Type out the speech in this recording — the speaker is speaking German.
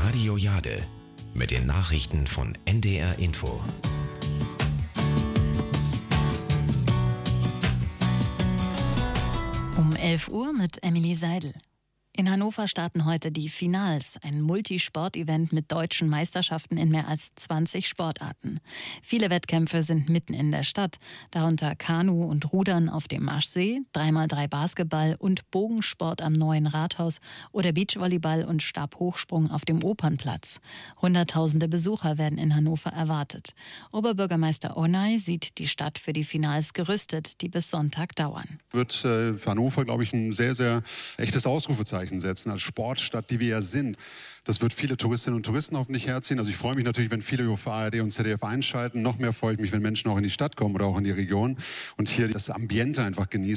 Radio Jade mit den Nachrichten von NDR Info. Um 11 Uhr mit Emily Seidel. In Hannover starten heute die Finals, ein Multisport-Event mit deutschen Meisterschaften in mehr als 20 Sportarten. Viele Wettkämpfe sind mitten in der Stadt, darunter Kanu und Rudern auf dem Maschsee, 3x3 Basketball und Bogensport am Neuen Rathaus oder Beachvolleyball und Stabhochsprung auf dem Opernplatz. Hunderttausende Besucher werden in Hannover erwartet. Oberbürgermeister Onay sieht die Stadt für die Finals gerüstet, die bis Sonntag dauern. Wird für Hannover, glaube ich, ein sehr, sehr echtes Ausrufezeichen setzen, als Sportstadt, die wir ja sind. Das wird viele Touristinnen und Touristen hoffentlich herziehen. Also ich freue mich natürlich, wenn viele auf ARD und ZDF einschalten. Noch mehr freue ich mich, wenn Menschen auch in die Stadt kommen oder auch in die Region und hier das Ambiente einfach genießen.